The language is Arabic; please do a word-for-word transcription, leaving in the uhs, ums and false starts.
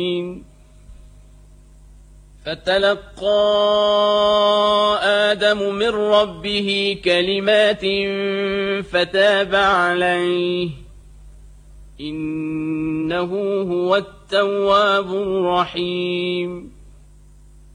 فتلقى آدم من ربه كلمات فتاب عليه إنه هو التواب الرحيم